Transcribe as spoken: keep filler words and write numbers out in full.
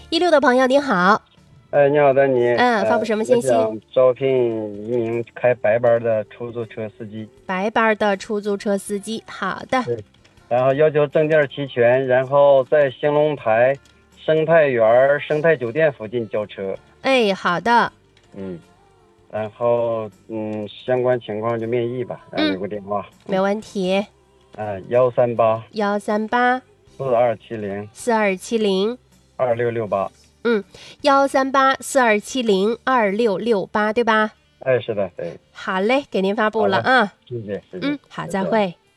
一六的朋友您好。 哎，你好，丹尼。 嗯，发布什么信息？ 呃、招聘一名开白班的出租车司机。 白班的出租车司机，好的。 对，然后要求证件齐全，然后在兴隆台生态园生态酒店附近交车。 哎，好的。 嗯，然后嗯，相关情况就面议吧，然后留个电话。 嗯、没问题。 啊，幺三八幺三八四二七零四二七零二六六八。 嗯，幺三八四二七零二六六八，对吧？ 哎，是的，对。 好嘞，给您发布了啊。 谢谢，谢谢。 嗯，好，再会。